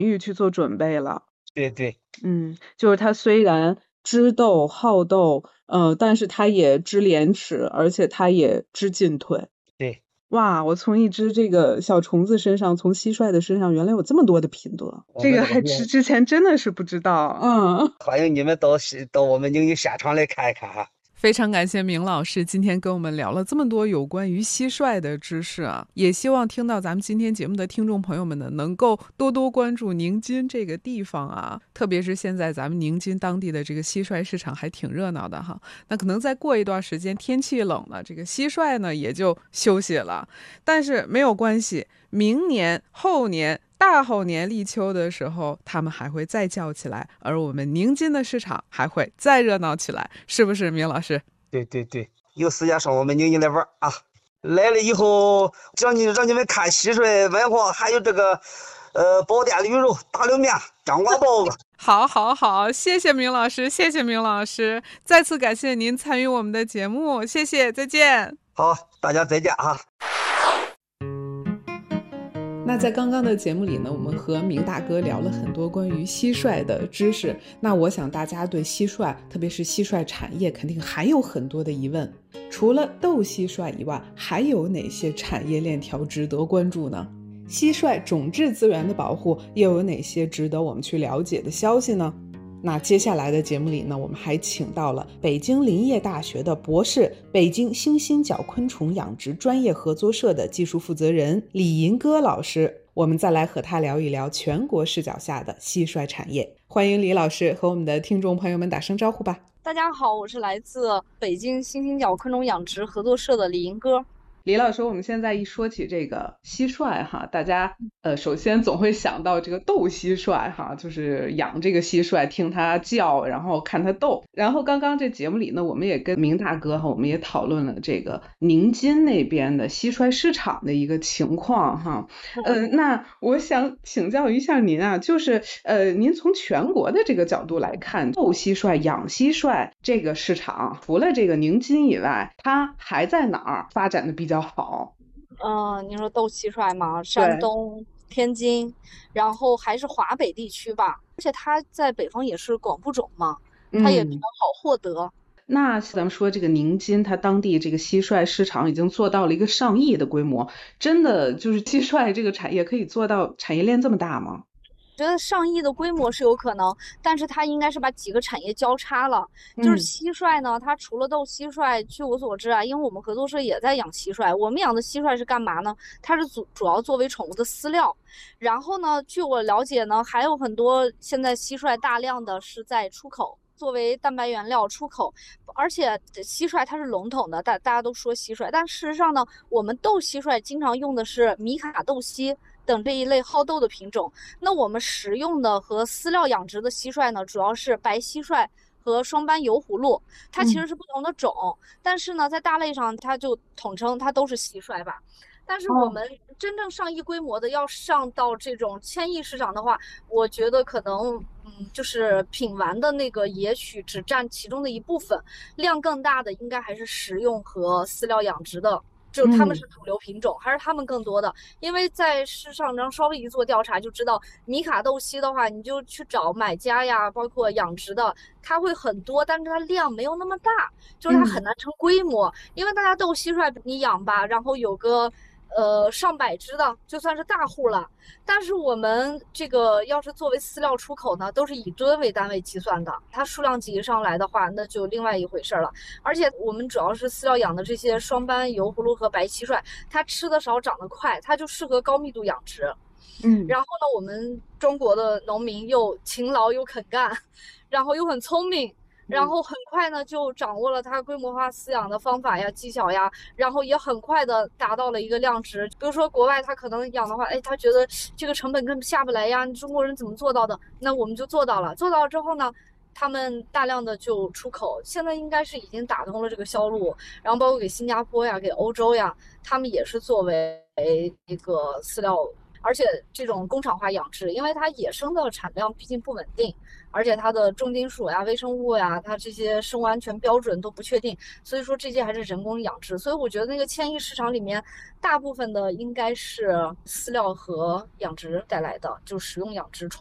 域去做准备了。 对对就是他虽然知斗好斗，但是他也知廉耻，而且他也知进退。 对， 哇，我从一只这个小虫子身上，从蟋蟀的身上，原来有这么多的品德， 我这个们这个业务还之前真的是不知道。 欢迎你们到我们宁宁现场来看一看哈。 非常感谢明老师今天跟我们聊了这么多有关于蟋蟀的知识啊，也希望听到咱们今天节目的听众朋友们呢，能够多多关注宁津这个地方啊，特别是现在咱们宁津当地的这个蟋蟀市场还挺热闹的哈。那可能再过一段时间天气冷了，这个蟋蟀呢也就休息了，但是没有关系，明年后年大后年立秋的时候，他们还会再叫起来，而我们宁津的市场还会再热闹起来，是不是，明老师？ 对对对，有时间上我们宁宁来玩啊！来了以后，让你们看蟋蟀文化，还有这个宝甸驴肉、大溜面、张瓜包子。 好，好，好，谢谢明老师，谢谢明老师，再次感谢您参与我们的节目，谢谢，再见。 好，大家再见啊！ 那在刚刚的节目里呢，我们和明大哥聊了很多关于蟋蟀的知识。那我想大家对蟋蟀，特别是蟋蟀产业，肯定还有很多的疑问。除了斗蟋蟀以外，还有哪些产业链条值得关注呢？蟋蟀种质资源的保护又有哪些值得我们去了解的消息呢？那接下来的节目里呢，我们还请到了北京林业大学的博士，北京星星角昆虫养殖专业合作社的技术负责人李银歌老师，我们再来和他聊一聊全国视角下的蟋蟀产业。欢迎李老师和我们的听众朋友们打声招呼吧。 大家好，我是来自北京星星角昆虫养殖合作社的李银歌。 李老师，我们现在一说起这个蟋蟀哈，大家首先总会想到这个斗蟋蟀哈，就是养这个蟋蟀，听它叫，然后看它斗。然后刚刚这节目里呢，我们也跟明大哥哈，我们也讨论了这个宁津那边的蟋蟀市场的一个情况哈。那我想请教一下您啊，就是您从全国的这个角度来看，斗蟋蟀、养蟋蟀这个市场，除了这个宁津以外，它还在哪儿发展的比较好？ 你说斗蟋蟀嘛，山东、天津，然后还是华北地区吧，而且它在北方也是广布种嘛，它也比较好获得。 那咱们说这个宁津，它当地这个蟋蟀市场已经做到了一个上亿的规模，真的就是蟋蟀这个产业可以做到产业链这么大吗？ 觉得上亿的规模是有可能，但是它应该是把几个产业交叉了。就是蟋蟀呢，它除了斗蟋蟀，据我所知啊，因为我们合作社也在养蟋蟀，我们养的蟋蟀是干嘛呢？它是主要作为宠物的饲料。然后呢，据我了解呢，还有很多现在蟋蟀大量的是在出口，作为蛋白原料出口。而且蟋蟀它是笼统的，大家都说蟋蟀，但事实上呢，我们斗蟋蟀经常用的是米卡斗蜥等这一类好斗的品种。那我们食用的和饲料养殖的蟋蟀呢，主要是白蟋蟀和双斑油葫芦，它其实是不同的种，但是呢，在大类上它就统称它都是蟋蟀吧。但是我们真正上亿规模的要上到这种千亿市场的话，我觉得可能就是品玩的那个也许只占其中的一部分，量更大的应该还是食用和饲料养殖的，就是他们是主流品种，还是他们更多的。因为在市场上稍微一做调查就知道，米卡斗蜥的话，你就去找买家呀，包括养殖的，它会很多，但是它量没有那么大，就是它很难成规模。因为大家斗蟋蟀你养吧，然后有个上百只的就算是大户了，但是我们这个要是作为饲料出口呢，都是以吨为单位计算的，它数量级上来的话，那就另外一回事了。而且我们主要是饲料养的这些双斑油葫芦和白蟋蟀，它吃的少长得快，它就适合高密度养殖。然后呢，我们中国的农民又勤劳又肯干，然后又很聪明，然后很快呢就掌握了它规模化饲养的方法呀、技巧呀，然后也很快的达到了一个量值。比如说国外他可能养的话，他觉得这个成本根本下不来呀，你中国人怎么做到的？那我们就做到了。做到了之后呢，他们大量的就出口，现在应该是已经打通了这个销路，然后包括给新加坡呀、给欧洲呀，他们也是作为一个饲料。 而且这种工厂化养殖，因为它野生的产量毕竟不稳定，而且它的重金属呀、微生物呀，它这些生物安全标准都不确定，所以说这些还是人工养殖。所以我觉得那个千亿市场里面，大部分的应该是饲料和养殖带来的，就食用养殖。